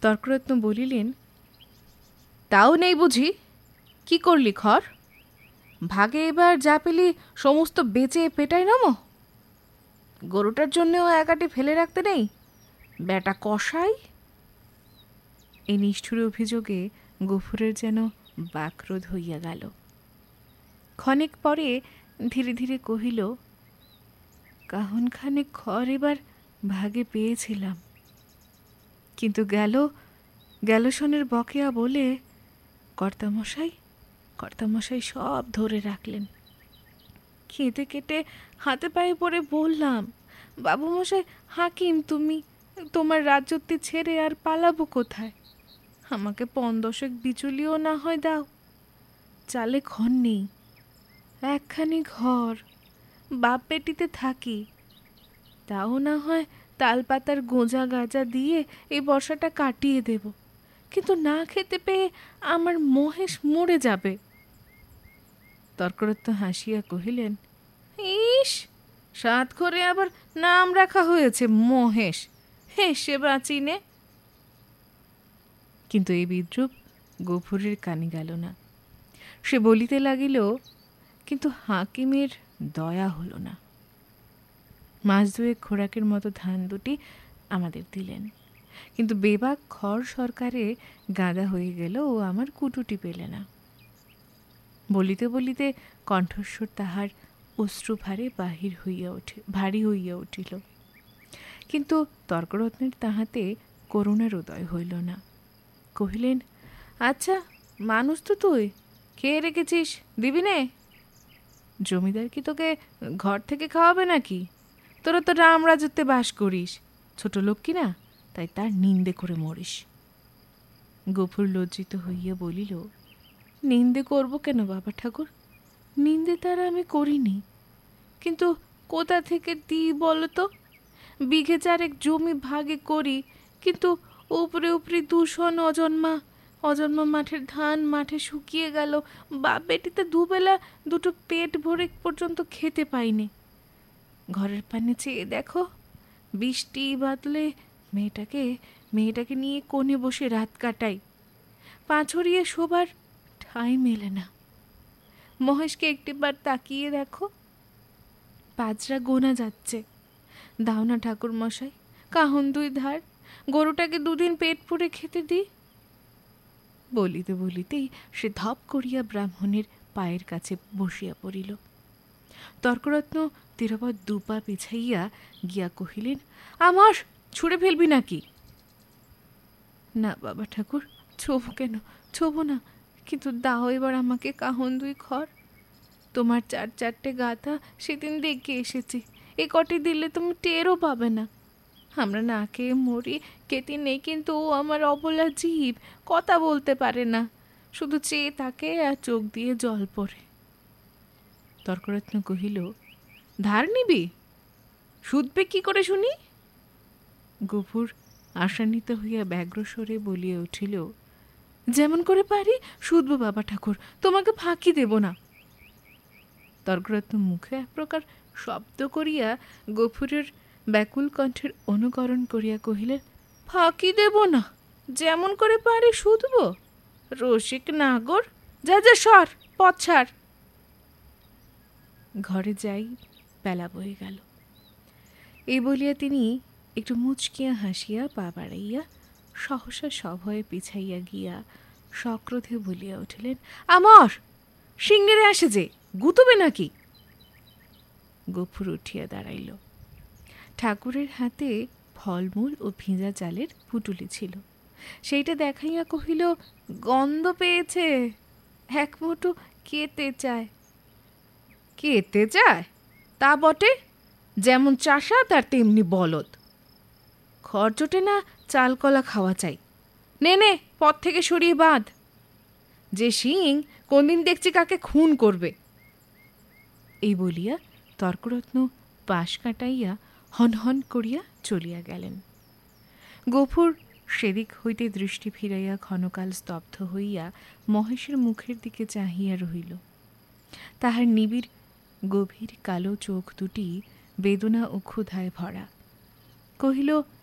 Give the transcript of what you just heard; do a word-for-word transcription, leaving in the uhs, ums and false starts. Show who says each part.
Speaker 1: তর্করত্ন বলিলেন, তাও নেই বুঝি? কি করলি খড়? ভাগে এবার যা পেলি সমস্ত বেচে পেটাই নামো? গরুটার জন্যও একাটি ফেলে রাখতে নেই? বেটা কষাই! এই নিষ্ঠুর অভিযোগে গফুরের যেন বাকরোধ হইয়া গেল। ক্ষণিক পরে ধীরে ধীরে কহিল, কাহনখানে খড় এবার ভাগে পেয়েছিলাম, কিন্তু গেল গেল সনের বকেয়া বলে কর্তামশাই কর্তামশাই সব ধরে রাখলেন। কেটে কেটে হাতে পায়ে পড়ে বললাম, বাবুমশাই হাকিম, তুমি তোমার রাজ্যত্বে ছেড়ে আর পালাবো কোথায়? আমাকে পন্দশেক বিচুলিও না হয় দাও। চালে ঘর নেই, একখানি ঘর, বাপ পেটিতে থাকি, তাও না হয় তালপাতার গোঁজা গাজা দিয়ে এই বর্ষাটা কাটিয়ে দেব, কিন্তু না খেতে পেয়ে আমার মহেশ মরে যাবে। তর্করত্ন হাসিয়া কহিলেন, ইস, সাত করে আবার নাম রাখা হয়েছে মহেশ, হেসে বাঁচিনে। কিন্তু এই বিদ্রুপ গফুরের কানে গেল না। সে বলিতে লাগিল, কিন্তু হাকিমের দয়া হলো না। মাস দুয়েক খোরাকের মতো ধান দুটি আমাদের দিলেন, কিন্তু বেবাক খড় সরকারে গাদা হয়ে গেল ও আমার কুটুটি পেলে না। বলিতে বলিতে কণ্ঠস্বর তাহার অশ্রুভারে বাহির হইয়া উঠে ভারী হইয়া উঠিল, কিন্তু তর্করত্নের তাহাতে করুণার উদয় হইল না। কহিলেন, আচ্ছা মানুষ তো তুই, খেয়ে রেখেছিস, দিবি নে? জমিদার কি তোকে ঘর থেকে খাওয়াবে নাকি? তোরা তো রাম রাজত্বে বাস করিস, ছোট লোক কি না, তাই তার নিন্দে করে মরিস। গফুর লজ্জিত হইয়া বলিল, নিন্দে করব কেন বাবা ঠাকুর? নিন্দে তার আমি করিনি, কিন্তু কোথা থেকে দিই বলো তো? বিঘে চারেক জমি ভাগে করি, কিন্তু উপরে উপরে দূষণ অজন্মা অজন্মা মাঠের ধান মাঠে শুকিয়ে গেল, বাপ বেটিতে দুবেলা দুটো পেট ভরে পর্যন্ত খেতে পাইনি। ঘরের পানে চেয়ে দেখো, বৃষ্টি বাদলে মেয়েটাকে মেয়েটাকে নিয়ে কোণে বসে রাত কাটাই, পাঁচড়িয়ে শোবার ঠাঁই মেলে না। মহেশকে একটিবার তাকিয়ে দেখো, পাঁচরা গোনা যাচ্ছে। দাও না ঠাকুর মশাই, কাহন দুই ধার, গরুটাকে দুদিন পেট পুড়ে খেতে দিই। বলিতে বলিতেই সে ধপ করিয়া ব্রাহ্মণের পায়ের কাছে বসিয়া পড়িল। তর্করত্ন তিরপদ দুপা পিছাইয়া গিয়া কহিলেন, আমার ছুঁড়ে ফেলবি নাকি? না বাবা ঠাকুর, ছোবো কেন, ছোবো না, কিন্তু দাও এবার আমাকে কাহন দুই খড়। তোমার চার চারটে গাথা সেদিন দেখে এসেছি, এ কটি দিলে তুমি টেরও পাবে না। আমরা না খেয়ে মরি, খেতে নেই, কিন্তু ও আমার অবলা জীব, কথা বলতে পারে না, শুধু চেয়ে থাকে আর চোখ দিয়ে জল পড়ে। তর্করত্ন কহিল, ধার নিবি? শুধবে কি করে শুনি? গফুর আশান্বিত হইয়া ব্যগ্রস্বরে বলিয়া উঠিল, যেমন করে পারি শুধব বাবা ঠাকুর, তোমাকে ফাঁকি দেব না। তর্করত্ন মুখে এক প্রকার শব্দ করিয়া গফুরের ব্যাকুল কণ্ঠের অনুকরণ করিয়া কহিলেন, ফাঁকি দেব না, যেমন করে পারি শুধব? রসিক নাগর, যা যা সর, পথ ছাড়। ঘরে যাই, বেলা বয়ে গেল। এই বলিয়া তিনি একটু মুচকিয়া হাসিয়া পা বাড়াইয়া সহসা সভয়ে পিছাইয়া গিয়া সক্রোধে বলিয়া উঠিলেন, আমার সিংহেরে আসে যে, গুতবে নাকি? গফুর উঠিয়া দাঁড়াইল। ঠাকুরের হাতে ফলমূল ও ভিজা চালের পুটুলি ছিল, সেইটা দেখাইয়া কহিল, গন্ধ পেয়েছে, এক মুঠো খেতে চায়। খেতে চায়? তা বটে, যেমন চাষা তার তেমনি বলদ। খড় জোটে না, চালকলা খাওয়া চাই। নে নে, পথ থেকে সরিয়ে বাঁধ। যে সিং কোনদিন দেখছি কাকে খুন করবে। এই বলিয়া তর্করত্ন পাশ কাটাইয়া হনহন করিয়া চলিয়া গেলেন। গফুর সেদিক হইতে দৃষ্টি ফিরাইয়া ক্ষণকাল স্তব্ধ হইয়া মহেশের মুখের দিকে চাহিয়া রহিল। তাহার নিবিড় গভীর কালো চোখ দুটি বেদনা ও ক্ষুধায় ভরা। কহিল,